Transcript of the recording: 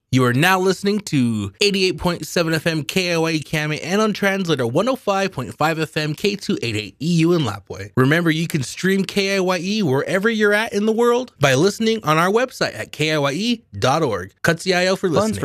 You are now listening to 88.7 FM KIYE Kame and on translator 105.5 FM K288 EU in Lapwai. Remember, you can stream KIYE wherever you're at in the world by listening on our website at kiye.org. Katsiayo for listening.